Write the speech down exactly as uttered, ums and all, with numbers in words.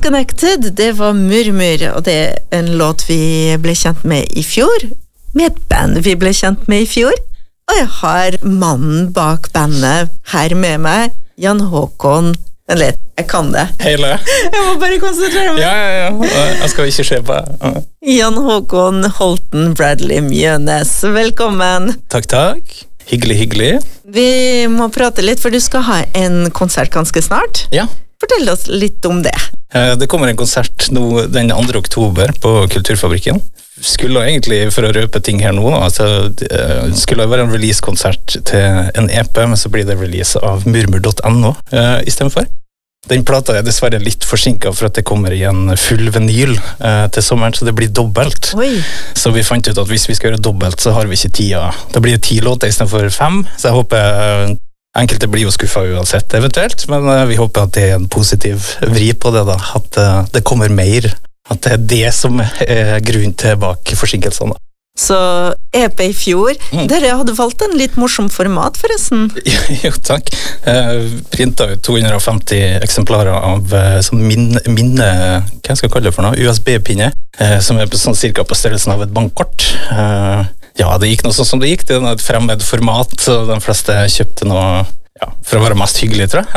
Disconnected, det var Murmur, og det er en låt vi ble kjent med i fjor, med et band vi ble kjent med i fjor, og jeg har mannen bak bandet her med meg, Jan Håkon. Eller, jeg kan det. Hele. Jeg må bare konsentrere meg. Ja, ja, ja. Jeg skal ikke se på. Ja. Jan Håkon Holten Bradley Mjønes, velkommen. Takk, takk. Hyggelig, hyggelig. Vi må prate litt, for du skal ha en konsert ganske snart. Ja. Fortell oss litt om det. Det kommer en konsert nå den andre oktober på Kulturfabrikken. Skulle egentlig, for å røpe ting her nå, altså, skulle det være en release-konsert til en E P, men så blir det release av murmur punktum no uh, i stedet for. Den plata er dessverre litt forsinket for at det kommer i en full vinyl uh, til sommeren, så det blir dobbelt. Oi. Så vi fant ut at hvis vi skal gjøre dobbelt, så har vi ikke tida. Da blir det ti låter i stedet for fem, så jeg håper uh, enkelte blir jo skuffet uansett eventuelt, men uh, vi håper at det er en positiv vri på det da, at uh, det kommer mer. At det er det som er grunnen til bak forsinkelsene. Så E P i fjor, mm. Dere hadde valgt en litt morsom format forresten. Jo, takk. Jeg printet ut to hundre og femti eksemplarer av sånn minne, minne, hva skal jeg kalle det for noe, U S B-pinne, som er på sånn cirka på størrelsen av et bankkort. Ja, det gikk noe sånn som det gikk, det er et fremmed format, så de fleste kjøpte noe, ja, for å være mest hyggelig, tror jeg.